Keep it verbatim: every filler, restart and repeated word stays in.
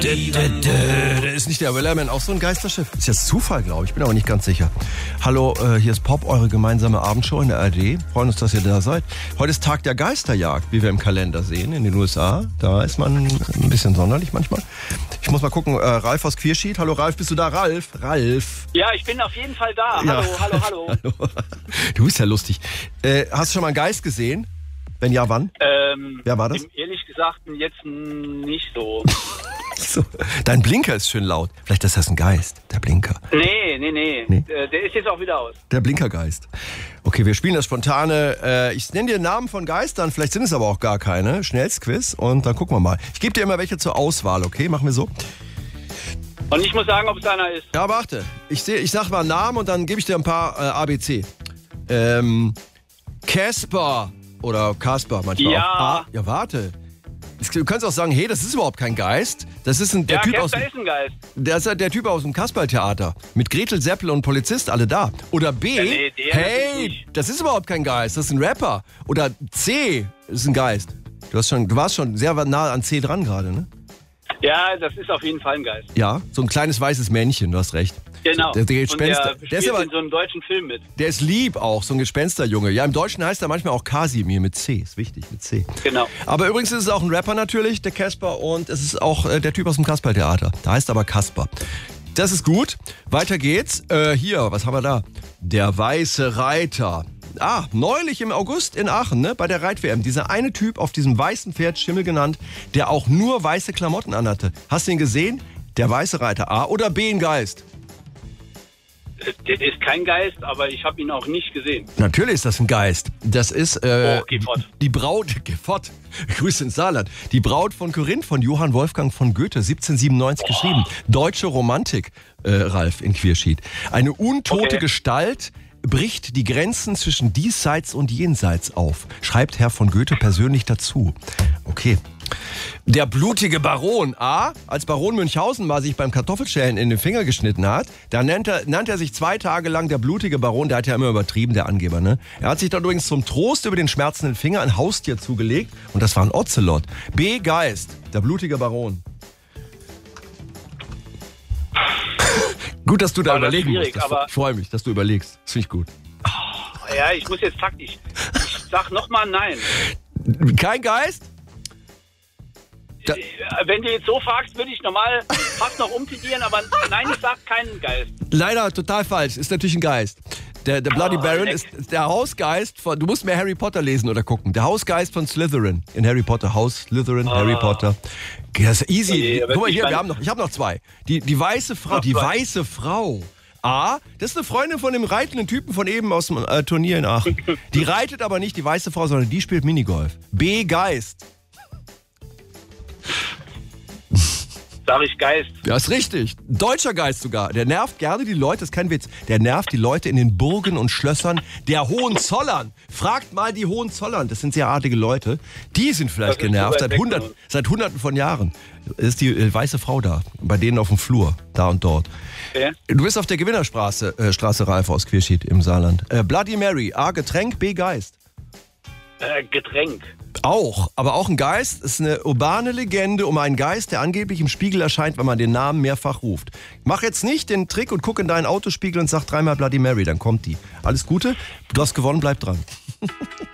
Ist nicht der Wellerman auch so ein Geisterschiff? Ist jetzt Zufall, glaube ich. Bin aber nicht ganz sicher. Hallo, äh, hier ist Pop, eure gemeinsame Abendshow in der A R D. Freuen uns, dass ihr da seid. Heute ist Tag der Geisterjagd, wie wir im Kalender sehen, in den U S A. Da ist man ein bisschen sonderlich manchmal. Ich muss mal gucken, äh, Ralf aus Queersheet. Hallo Ralf, bist du da? Ralf? Ralf. Ja, ich bin auf jeden Fall da. Ja. Hallo, hallo, hallo. Hallo. Du bist ja lustig. Äh, hast du schon mal einen Geist gesehen? Wenn ja, wann? Ähm, Wer war das? Ehrlich gesagt, jetzt nicht so. So. Dein Blinker ist schön laut. Vielleicht ist das ein Geist, der Blinker. Nee, nee, nee. Nee. Der, der ist jetzt auch wieder aus. Der Blinkergeist. Okay, wir spielen das spontane. Äh, ich nenne dir Namen von Geistern, vielleicht sind es aber auch gar keine. Schnellstquiz und dann gucken wir mal. Ich gebe dir immer welche zur Auswahl, okay? Machen wir so. Und ich muss sagen, ob es einer ist. Ja, warte. Ich, seh, ich sag mal Namen und dann gebe ich dir ein paar äh, A B C. Ähm, Casper oder Kasper manchmal Ja. auch. Ah, ja, warte. Du kannst auch sagen, hey, das ist überhaupt kein Geist. Das ist ein, der Ja, Typ aus Casper ist ein Geist. der ist der Typ aus dem Kasperltheater. Mit Gretel Seppel und Polizist, alle da. Oder B, Ja, nee, der hey, natürlich nicht. das ist überhaupt kein Geist, das ist ein Rapper. Oder C, ist ein Geist. Du, hast schon, du warst schon sehr nah an C dran gerade, ne? Ja, das ist auf jeden Fall ein Geist. Ja, so ein kleines weißes Männchen, du hast recht. Genau. Der, der, Und Gespenster, der der, ist spielt aber, in so einem deutschen Film mit. der ist lieb auch, so ein Gespensterjunge. Ja, im Deutschen heißt er manchmal auch Kasimir mit C, ist wichtig, mit C. Genau. Aber übrigens ist es auch ein Rapper natürlich, der Casper, und es ist auch äh, der Typ aus dem Kasperltheater. Der heißt aber Kasper. Das ist gut. Weiter geht's. Äh, hier, was haben wir da? Der weiße Reiter. Ah, neulich im August in Aachen, ne, bei der Reit-W M. Dieser eine Typ auf diesem weißen Pferd, Schimmel genannt, der auch nur weiße Klamotten anhatte. Hast du ihn gesehen? Der weiße Reiter. A oder B, ein Geist? Der ist kein Geist, aber ich habe ihn auch nicht gesehen. Natürlich ist das ein Geist. Das ist äh, Oh, geh fort. die Braut, geh fort. Grüße ins Saarland. Die Braut von Korinth von Johann Wolfgang von Goethe, siebzehnhundertsiebenundneunzig oh. geschrieben. Deutsche Romantik, äh, Ralf in Queersheet. Eine untote Okay. Gestalt bricht die Grenzen zwischen diesseits und jenseits auf, schreibt Herr von Goethe persönlich dazu. Okay. Der blutige Baron A., als Baron Münchhausen mal sich beim Kartoffelschälen in den Finger geschnitten hat, da nannte er, nannte er sich zwei Tage lang der blutige Baron, der hat ja immer übertrieben, der Angeber, ne? Er hat sich dann übrigens zum Trost über den schmerzenden Finger ein Haustier zugelegt und das war ein Ozelot. B. Geist, der blutige Baron. Gut, dass du da Aber das ist überlegen schwierig, musst. Das- aber- Ich freue mich, dass du überlegst. Das finde ich gut. Ja, ich muss jetzt taktisch. Ich sag nochmal nein. Kein Geist? Da- Äh, Wenn du jetzt so fragst, würde ich normal fast noch umtitulieren, aber nein, ich sag keinen Geist. Leider total falsch. Ist natürlich ein Geist. Der, der Bloody Oh, Baron leck. ist der Hausgeist von. Du musst mehr Harry Potter lesen oder gucken. Der Hausgeist von Slytherin in Harry Potter. Haus Slytherin, Harry Potter. Das ist easy. Okay, da wird Guck mal mich hier, wir mein- haben noch. Ich habe noch zwei. Die die weiße Frau. Noch Die zwei. weiße Frau. A, das ist eine Freundin von dem reitenden Typen von eben aus dem äh, Turnier in Aachen. Die reitet aber nicht die weiße Frau, sondern die spielt Minigolf. B, Geist. Sag ich Geist. Ja, ist richtig. Deutscher Geist sogar. Der nervt gerne die Leute, das ist kein Witz. Der nervt die Leute in den Burgen und Schlössern der Hohenzollern. Fragt mal die Hohenzollern, das sind sehr artige Leute. Die sind vielleicht Das ist genervt so weit seit, weg hundert, von uns. seit hunderten von Jahren. Ist die äh, weiße Frau da, bei denen auf dem Flur, da und dort. Okay. Du bist auf der Gewinnerstraße, äh, Straße Ralf aus Queersheet im Saarland. Äh, Bloody Mary, A, Getränk, B, Geist. Äh, Getränk. Auch, aber auch ein Geist ist eine urbane Legende um einen Geist, der angeblich im Spiegel erscheint, wenn man den Namen mehrfach ruft. Mach jetzt nicht den Trick und guck in deinen Autospiegel und sag dreimal Bloody Mary, dann kommt die. Alles Gute, du hast gewonnen, bleib dran.